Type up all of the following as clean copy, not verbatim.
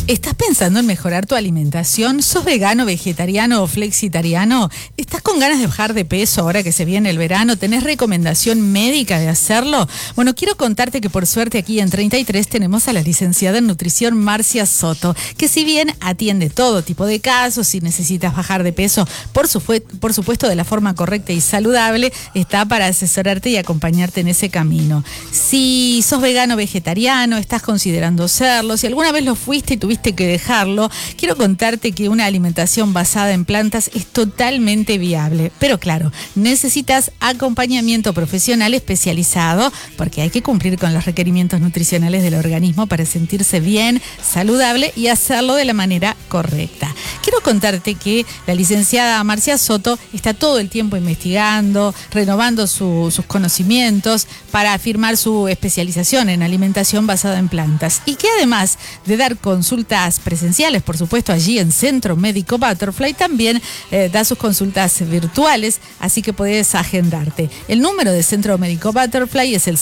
¿Estás pensando en mejorar tu alimentación? ¿Sos vegano, vegetariano o flexitariano? ¿Estás con ganas de bajar de peso ahora que se viene el verano? ¿Tenés recomendación médica de hacerlo? Bueno, quiero contarte que por suerte aquí en 33 tenemos a la licenciada en nutrición Marcia Soto, que si bien atiende todo tipo de casos, si necesitas bajar de peso, por supuesto de la forma correcta y saludable, está para asesorarte y acompañarte en ese camino. Si sos vegano o vegetariano, estás considerando serlo, si alguna vez lo fuiste y tuviste que dejarlo, quiero contarte que una alimentación basada en plantas es totalmente viable. Pero claro, necesitas acompañamiento profesional especializado porque hay que cumplir con los requerimientos nutricionales del organismo para sentirse bien, saludable y hacerlo de la manera correcta. Quiero contarte que la licenciada Marcia Soto está todo el tiempo investigando, renovando sus conocimientos para afirmar su especialización en alimentación basada en plantas y que además de dar consultas presenciales, por supuesto, allí en Centro Médico Butterfly, también da sus consultas virtuales, así que puedes agendarte. El número de Centro Médico Butterfly es el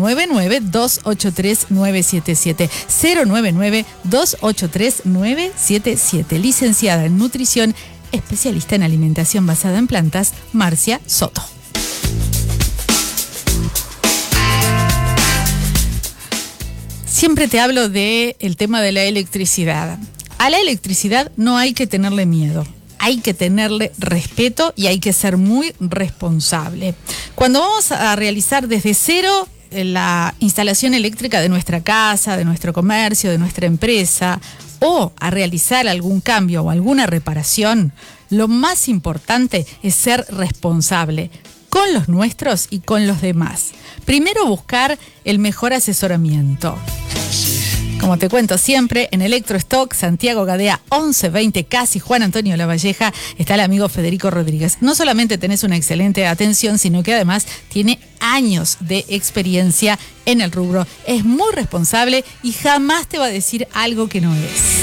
099-283-977. 099-283-977. Licenciada en nutrición, especialista en alimentación basada en plantas, Marcia Soto. Siempre te hablo del tema de la electricidad. A la electricidad no hay que tenerle miedo, hay que tenerle respeto y hay que ser muy responsable. Cuando vamos a realizar desde cero la instalación eléctrica de nuestra casa, de nuestro comercio, de nuestra empresa, o a realizar algún cambio o alguna reparación, lo más importante es ser responsable con los nuestros y con los demás. Primero, buscar el mejor asesoramiento. Como te cuento siempre, en Electrostock, Santiago Gadea 1120, casi Juan Antonio Lavalleja, está el amigo Federico Rodríguez. No solamente tenés una excelente atención, sino que además tiene años de experiencia en el rubro. Es muy responsable y jamás te va a decir algo que no es.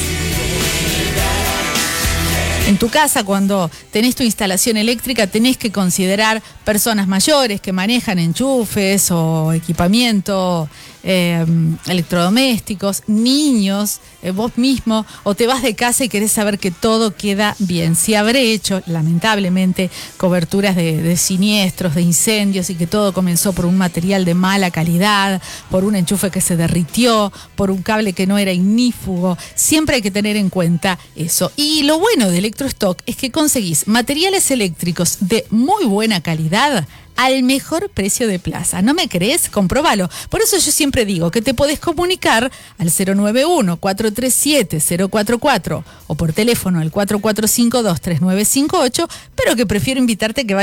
En tu casa, cuando tenés tu instalación eléctrica, tenés que considerar personas mayores que manejan enchufes o equipamiento, electrodomésticos, niños, vos mismo, o te vas de casa y querés saber que todo queda bien. Si habré hecho, lamentablemente, coberturas de siniestros, de incendios y que todo comenzó por un material de mala calidad, por un enchufe que se derritió, por un cable que no era ignífugo, siempre hay que tener en cuenta eso. Y lo bueno de Electrostock es que conseguís materiales eléctricos de muy buena calidad al mejor precio de plaza. ¿No me crees? Comprobalo. Por eso yo siempre digo que te podés comunicar al 091-437-044 o por teléfono al 4452-3958, pero que prefiero invitarte a que